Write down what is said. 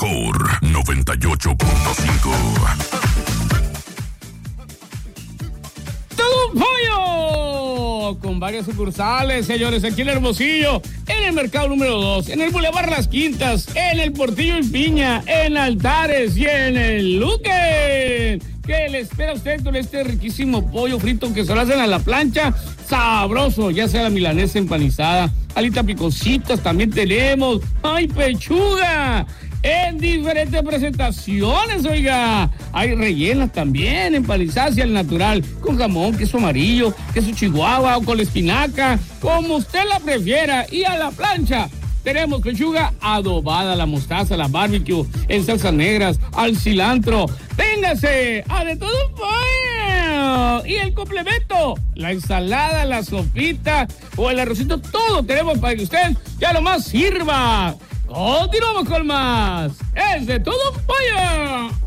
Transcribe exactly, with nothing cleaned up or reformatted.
Amor noventa y ocho punto cinco. ¡Todo un pollo! Con varias sucursales, señores, aquí en Hermosillo, en el mercado número dos, en el Boulevard Las Quintas, en el Portillo y Piña, en Altares y en el Luque. ¿Qué le espera a usted con este riquísimo pollo frito que se lo hacen a la plancha? Sabroso, ya sea la milanesa empanizada, alitas picositas también tenemos. ¡Ay, pechuga! En diferentes presentaciones, oiga. Hay rellenas también, empanizadas y al natural, con jamón, queso amarillo, queso chihuahua o con la espinaca, como usted la prefiera. Y a la plancha tenemos pechuga adobada, la mostaza, la barbecue, en salsas negras, al cilantro. ¡Véngase! ¡A de todo un pollo! Y el complemento, la ensalada, la sopita o el arrocito, todo tenemos para que usted ya lo más sirva. Continuamos con más. Es de todo un pollo.